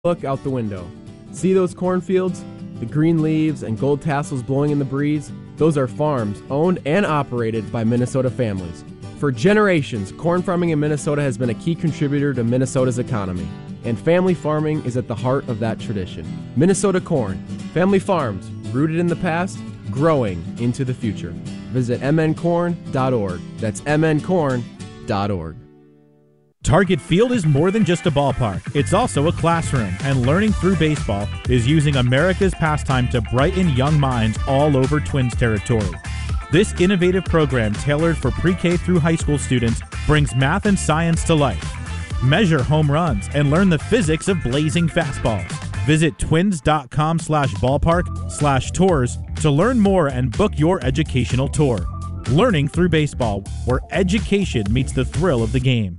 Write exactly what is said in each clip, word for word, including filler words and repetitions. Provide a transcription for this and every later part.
Look out the window. See those cornfields? The green leaves and gold tassels blowing in the breeze? Those are farms owned and operated by Minnesota families. For generations, corn farming in Minnesota has been a key contributor to Minnesota's economy, and family farming is at the heart of that tradition. Minnesota Corn, family farms, rooted in the past, growing into the future. Visit m n corn dot org. That's m n corn dot org. Target Field is more than just a ballpark. It's also a classroom, and learning through baseball is using America's pastime to brighten young minds all over Twins territory. This innovative program, tailored for pre-K through high school students, brings math and science to life. Measure home runs and learn the physics of blazing fastballs. Visit twins.com slash ballpark slash tours to learn more and book your educational tour. Learning through baseball, where education meets the thrill of the game.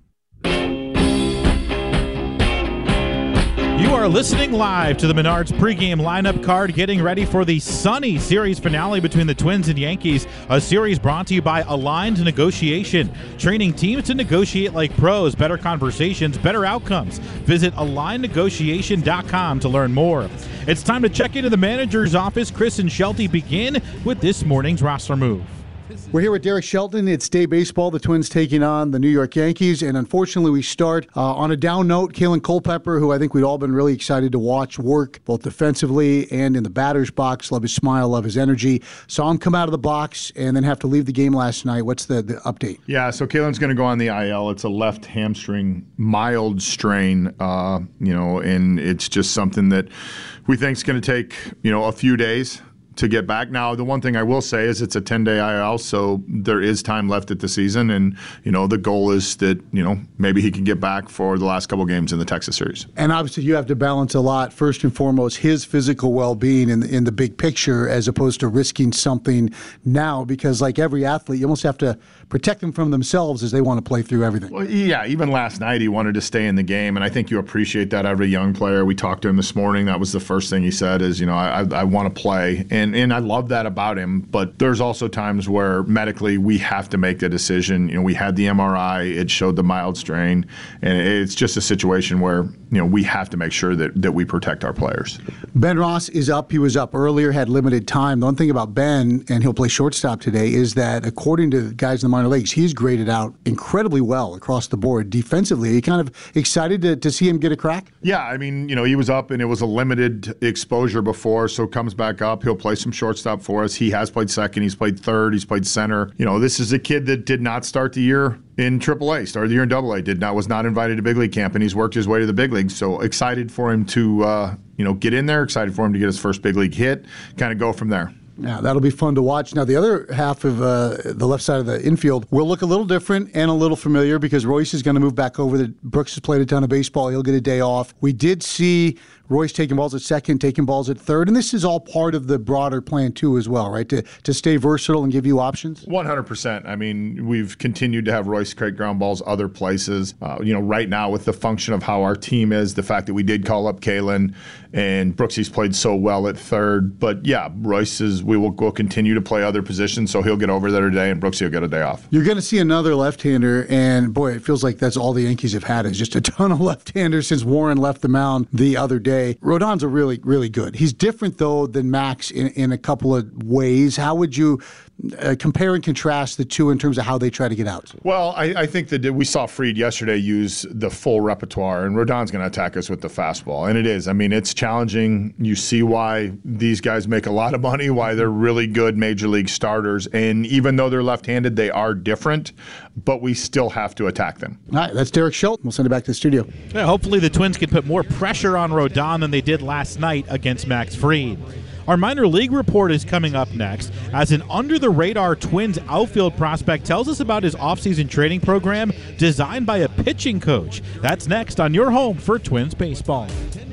You are listening live to the Menards pregame lineup card, getting ready for the sunny series finale between the Twins and Yankees, a series brought to you by Aligned Negotiation, training teams to negotiate like pros, better conversations, better outcomes. Visit aligned negotiation dot com to learn more. It's time to check into the manager's office. Chris and Shelty begin with this morning's roster move. We're here with Derek Shelton. It's day baseball. The Twins taking on the New York Yankees. And unfortunately, we start uh, on a down note. Kalen Culpepper, who I think we've all been really excited to watch work both defensively and in the batter's box. Love his smile, love his energy. Saw him come out of the box and then have to leave the game last night. What's the, the update? Yeah, so Kalen's going to go on the I L. It's a left hamstring, mild strain, uh, you know, and it's just something that we think is going to take, you know, a few days to get back. Now, the one thing I will say is it's a ten-day I L, so there is time left at the season, and, you know, the goal is that, you know, maybe he can get back for the last couple games in the Texas series. And obviously you have to balance a lot, first and foremost, his physical well-being in the, in the big picture as opposed to risking something now, because like every athlete, you almost have to protect them from themselves as they want to play through everything. Well, yeah, even last night he wanted to stay in the game, and I think you appreciate that out of a young player. We talked to him this morning. That was the first thing he said is, you know, I, I, I want to play. And And, and I love that about him, but there's also times where medically we have to make the decision. You know, we had the M R I, it showed the mild strain, and it's just a situation where, you know, we have to make sure that, that we protect our players. Ben Ross is up. He was up earlier, had limited time. The one thing about Ben, and he'll play shortstop today, is that according to the guys in the minor leagues, he's graded out incredibly well across the board defensively. Are you kind of excited to, to see him get a crack? Yeah, I mean, you know, he was up and it was a limited exposure before, so comes back up. He'll play some shortstop for us. He has played second. He's played third. He's played center. You know, this is a kid that did not start the year in triple A, started the year in double A, did not, was not invited to big league camp, and he's worked his way to the big leagues. So excited for him to, uh, you know, get in there, excited for him to get his first big league hit, kind of go from there. Yeah, that'll be fun to watch. Now, the other half of uh, the left side of the infield will look a little different and a little familiar because Royce is going to move back over. The Brooks has played a ton of baseball. He'll get a day off. We did see Royce taking balls at second, taking balls at third, and this is all part of the broader plan, too, as well, right, to to stay versatile and give you options? one hundred percent. I mean, we've continued to have Royce create ground balls other places. Uh, you know, right now with the function of how our team is, the fact that we did call up Kalen and Brooksy's played so well at third. But, yeah, Royce is, we will will continue to play other positions, so he'll get over there today, and Brooksy will get a day off. You're going to see another left-hander, and, boy, it feels like that's all the Yankees have had is just a ton of left-handers since Warren left the mound the other day. Rodon's a really, really good. He's different, though, than Max in, in a couple of ways. How would you uh, compare and contrast the two in terms of how they try to get out? Well, I, I think that we saw Fried yesterday use the full repertoire, and Rodon's going to attack us with the fastball, and it is. I mean, it's challenging. You see why these guys make a lot of money, why they're really good major league starters, and even though they're left-handed, they are different, but we still have to attack them. All right, that's Derek Shelton. We'll send it back to the studio. Yeah, hopefully the Twins can put more pressure on Rodon than they did last night against Max Fried. Our minor league report is coming up next as an under-the-radar Twins outfield prospect tells us about his offseason training program designed by a pitching coach. That's next on your home for Twins baseball.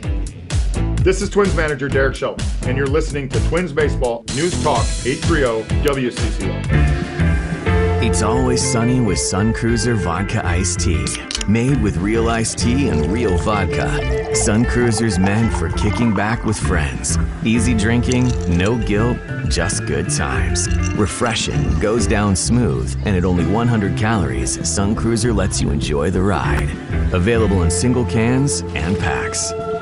This is Twins manager Derek Shelton, and you're listening to Twins Baseball News Talk eight thirty W C C O. It's always sunny with Sun Cruiser Vodka Iced Tea. Made with real iced tea and real vodka. Sun Cruiser's meant for kicking back with friends. Easy drinking, no guilt, just good times. Refreshing, goes down smooth, and at only one hundred calories, Sun Cruiser lets you enjoy the ride. Available in single cans and packs.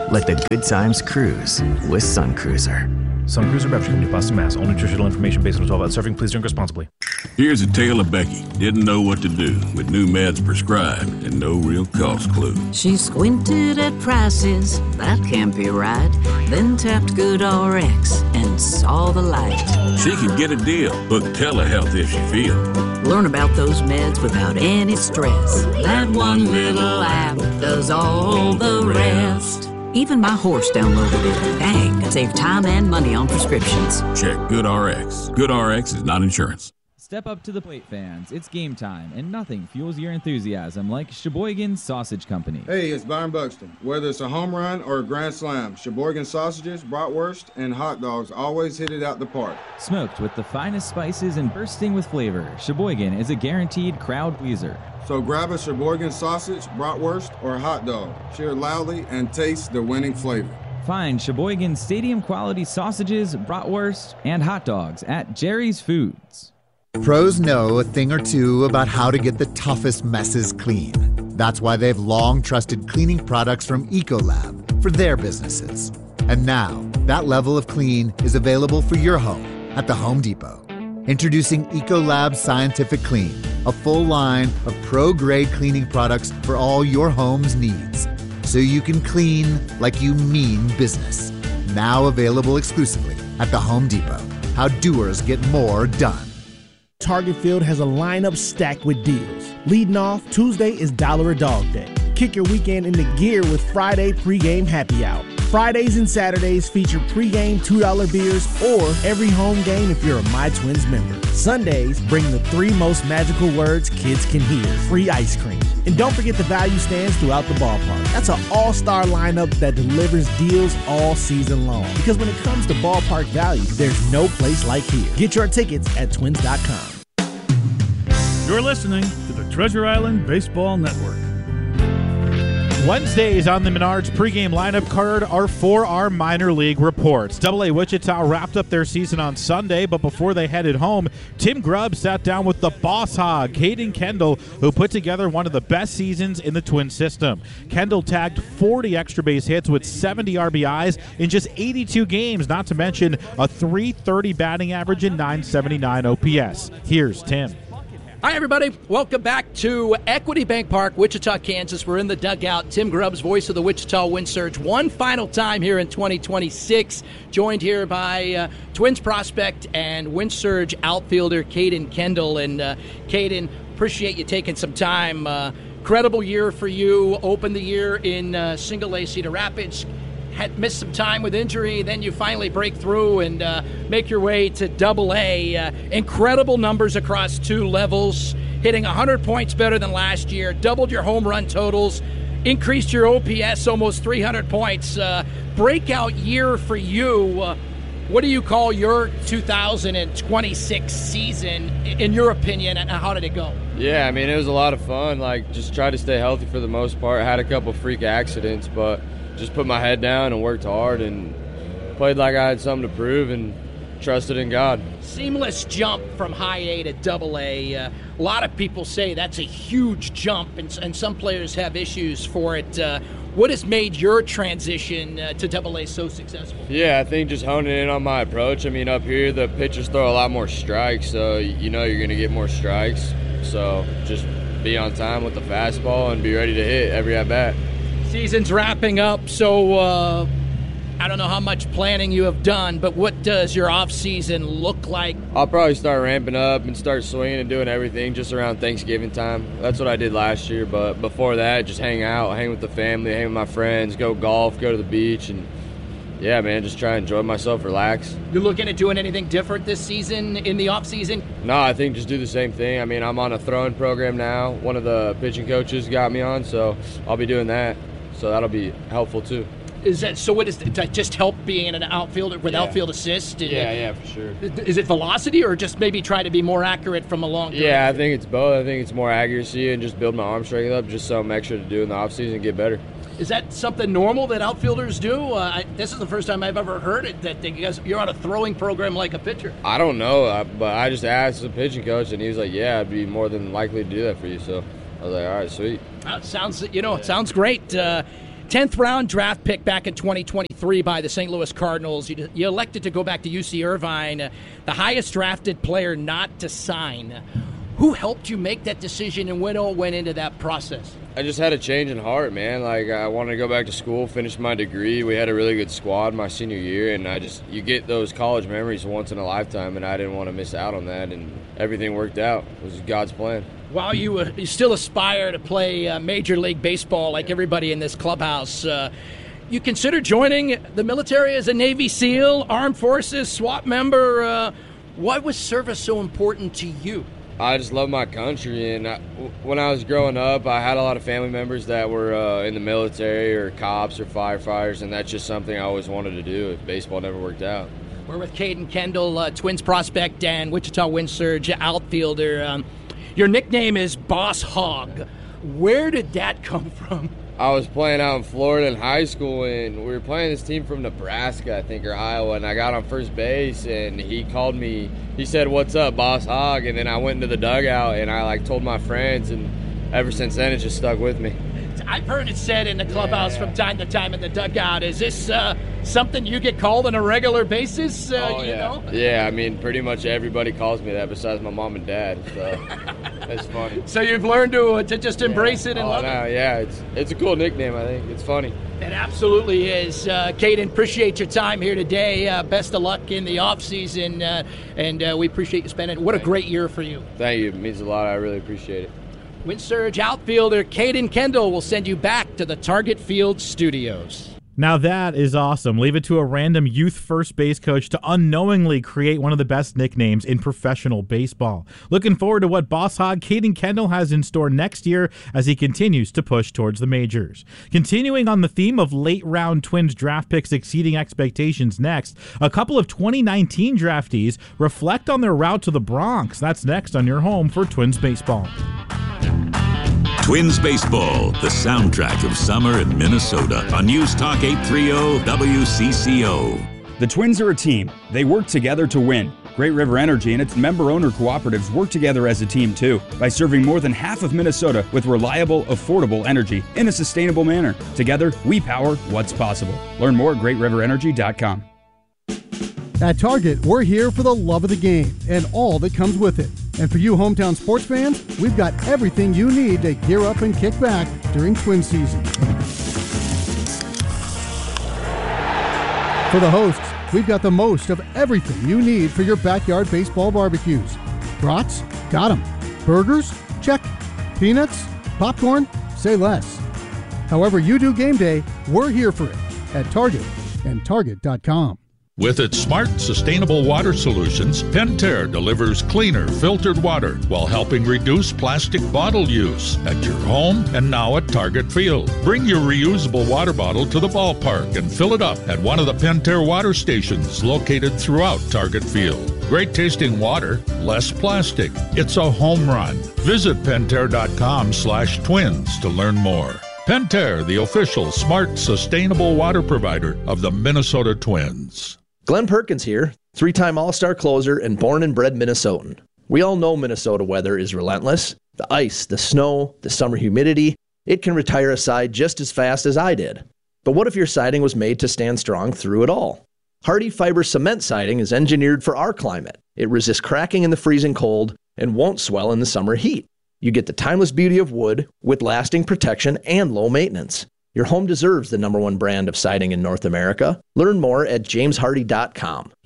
Let the good times cruise with Sun Cruiser. Sun Cruiser Beverage Company, Boston, Mass. All nutritional information based on twelve ounce serving. Please drink responsibly. Here's a tale of Becky. Didn't know what to do with new meds prescribed and no real cost clue. She squinted at prices, that can't be right. Then tapped GoodRx and saw the light. She could get a deal. Book telehealth if she feels. Learn about those meds without any stress. That one little app does all the rest. Even my horse downloaded it. Dang, save time and money on prescriptions. Check GoodRx. GoodRx is not insurance. Step up to the plate, fans. It's game time, and nothing fuels your enthusiasm like Sheboygan Sausage Company. Hey, it's Byron Buxton. Whether it's a home run or a grand slam, Sheboygan sausages, bratwurst, and hot dogs always hit it out the park. Smoked with the finest spices and bursting with flavor, Sheboygan is a guaranteed crowd pleaser. So grab a Sheboygan sausage, bratwurst, or hot dog. Cheer loudly and taste the winning flavor. Find Sheboygan stadium-quality sausages, bratwurst, and hot dogs at Jerry's Foods. Pros know a thing or two about how to get the toughest messes clean. That's why they've long trusted cleaning products from Ecolab for their businesses. And now, that level of clean is available for your home at the Home Depot. Introducing Ecolab Scientific Clean, a full line of pro-grade cleaning products for all your home's needs. So you can clean like you mean business. Now available exclusively at the Home Depot. How doers get more done. Target Field has a lineup stacked with deals. Leading off, Tuesday is Dollar a Dog Day. Kick your weekend into gear with Friday pregame happy hour. Fridays and Saturdays feature pregame two dollar beers or every home game if you're a My Twins member. Sundays bring the three most magical words kids can hear: free ice cream. And don't forget the value stands throughout the ballpark. That's an all-star lineup that delivers deals all season long. Because when it comes to ballpark value, there's no place like here. Get your tickets at twins dot com. You're listening to the Treasure Island Baseball Network. Wednesdays on the Menards pregame lineup card are for our minor league reports. Double A Wichita wrapped up their season on Sunday, but before they headed home, Tim Grubb sat down with the boss hog, Caden Kendall, who put together one of the best seasons in the Twin system. Kendall tagged forty extra base hits with seventy R B Is in just eighty-two games, not to mention a three thirty batting average and nine seventy-nine O P S. Here's Tim. Hi, everybody. Welcome back to Equity Bank Park, Wichita, Kansas. We're in the dugout. Tim Grubbs, voice of the Wichita Wind Surge, one final time here in twenty twenty-six. Joined here by uh, Twins prospect and Wind Surge outfielder Caden Kendall. And uh, Caden, appreciate you taking some time. Uh, credible year for you. Opened the year in uh, Single A Cedar Rapids. Had missed some time with injury, then you finally break through and uh, make your way to Double A. Uh, incredible numbers across two levels, hitting one hundred points better than last year, doubled your home run totals, increased your O P S almost three hundred points. Uh, breakout year for you. Uh, what do you call your two thousand twenty-six season, in your opinion, and how did it go? Yeah, I mean, it was a lot of fun. Like, just tried to stay healthy for the most part. Had a couple freak accidents, but just put my head down and worked hard and played like I had something to prove and trusted in God. Seamless jump from high A to double A. Uh, a lot of people say that's a huge jump, and, and some players have issues for it. Uh, what has made your transition uh, to double A so successful? Yeah, I think just honing in on my approach. I mean, up here, the pitchers throw a lot more strikes, so you know you're going to get more strikes. So just be on time with the fastball and be ready to hit every at-bat. Season's wrapping up, so uh, I don't know how much planning you have done, but what does your off-season look like? I'll probably start ramping up and start swinging and doing everything just around Thanksgiving time. That's what I did last year, but before that, just hang out, hang with the family, hang with my friends, go golf, go to the beach, and yeah, man, just try and enjoy myself, relax. You looking at doing anything different this season in the off-season? No, I think just do the same thing. I mean, I'm on a throwing program now. One of the pitching coaches got me on, so I'll be doing that. So that'll be helpful too. Is that so? What is does that just help being an outfielder with yeah. outfield assist? And yeah, yeah, for sure. Is it velocity or just maybe try to be more accurate from a long? Yeah, I think it's both. I think it's more accuracy and just build my arm strength up, just something extra to do in the off season and get better. Is that something normal that outfielders do? Uh, I, this is the first time I've ever heard it, that they, you guys, you're on a throwing program like a pitcher. I don't know, uh, but I just asked the pitching coach, and he was like, "Yeah, I'd be more than likely to do that for you." So I was like, "All right, sweet." Uh, sounds, you know, it sounds great. Uh, tenth round draft pick back in twenty twenty-three by the Saint Louis Cardinals. You, you elected to go back to U C Irvine, uh, the highest drafted player not to sign. Who helped you make that decision, and what all went into that process? I just had a change in heart, man. Like, I wanted to go back to school, finish my degree. We had a really good squad my senior year, and I just, you get those college memories once in a lifetime, and I didn't want to miss out on that, and everything worked out. It was God's plan. While you, uh, you still aspire to play uh, Major League Baseball like everybody in this clubhouse, uh, you consider joining the military as a Navy SEAL, Armed Forces, SWAT member. Uh, why was service so important to you? I just love my country, and I, when I was growing up, I had a lot of family members that were uh, in the military or cops or firefighters, and that's just something I always wanted to do if baseball never worked out. We're with Caden Kendall, uh, Twins prospect and Wichita Wind Surge outfielder. Um, your nickname is Boss Hog. Where did that come from? I was playing out in Florida in high school, and we were playing this team from Nebraska, I think, or Iowa, and I got on first base, and he called me. He said, "What's up, Boss Hog?" And then I went into the dugout, and I like told my friends, and ever since then it just stuck with me. I've heard it said in the clubhouse yeah, yeah. from time to time in the dugout. Is this uh, something you get called on a regular basis? Uh, oh, you yeah. know? Yeah, I mean, pretty much everybody calls me that besides my mom and dad, so it's funny. So you've learned to uh, to just embrace yeah. it and oh, love no, it? Yeah, it's, it's a cool nickname, I think. It's funny. It absolutely is. Uh, Caden, appreciate your time here today. Uh, best of luck in the offseason, uh, and uh, we appreciate you spending it. What a great year for you. Thank you. It means a lot. I really appreciate it. Wind Surge outfielder Caden Kendall will send you back to the Target Field studios. Now that is awesome. Leave it to a random youth first base coach to unknowingly create one of the best nicknames in professional baseball. Looking forward to what Boss Hog Caden Kendall has in store next year as he continues to push towards the majors. Continuing on the theme of late round Twins draft picks exceeding expectations next, a couple of twenty nineteen draftees reflect on their route to the Bronx. That's next on your home for Twins baseball. Twins Baseball, the soundtrack of summer in Minnesota on News Talk eight thirty W C C O. The Twins are a team. They work together to win. Great River Energy and its member-owner cooperatives work together as a team, too, by serving more than half of Minnesota with reliable, affordable energy in a sustainable manner. Together, we power what's possible. Learn more at great river energy dot com. At Target, we're here for the love of the game and all that comes with it. And for you hometown sports fans, we've got everything you need to gear up and kick back during Twin season. For the hosts, we've got the most of everything you need for your backyard baseball barbecues. Brats? Got 'em. Burgers? Check. Peanuts? Popcorn? Say less. However you do game day, we're here for it at Target and Target dot com. With its smart, sustainable water solutions, Pentair delivers cleaner, filtered water while helping reduce plastic bottle use at your home and now at Target Field. Bring your reusable water bottle to the ballpark and fill it up at one of the Pentair water stations located throughout Target Field. Great tasting water, less plastic. It's a home run. Visit Pentair dot com slash twins to learn more. Pentair, the official smart, sustainable water provider of the Minnesota Twins. Glenn Perkins here, three-time All-Star closer and born and bred Minnesotan. We all know Minnesota weather is relentless. The ice, the snow, the summer humidity, it can retire a side just as fast as I did. But what if your siding was made to stand strong through it all? Hardy Fiber Cement Siding is engineered for our climate. It resists cracking in the freezing cold and won't swell in the summer heat. You get the timeless beauty of wood with lasting protection and low maintenance. Your home deserves the number one brand of siding in North America. Learn more at james hardy dot com.